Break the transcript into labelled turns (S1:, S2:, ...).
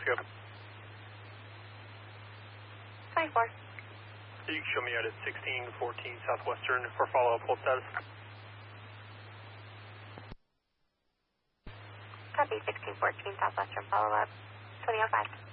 S1: Mexico.
S2: 24.
S1: You can show me out at 1614 Southwestern for follow-up. Hold status.
S2: Copy 1614 Southwestern follow-up. 2005.